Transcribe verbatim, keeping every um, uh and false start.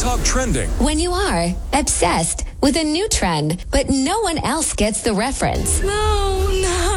top trending. When you are obsessed with a new trend, but no one else gets the reference. No, no.